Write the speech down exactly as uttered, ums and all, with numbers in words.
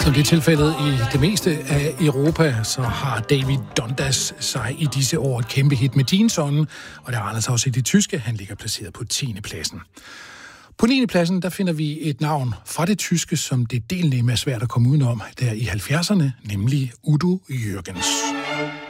Som det er tilfældet i det meste af Europa, så har David Dundas sig i disse år et kæmpe hit med Din Sonne, og det har Anders også i det tyske. Han ligger placeret på tiende pladsen. På niende pladsen, der finder vi et navn fra det tyske, som det delnemme er svært at komme udenom der i halvfjerdserne, nemlig Udo Jürgens.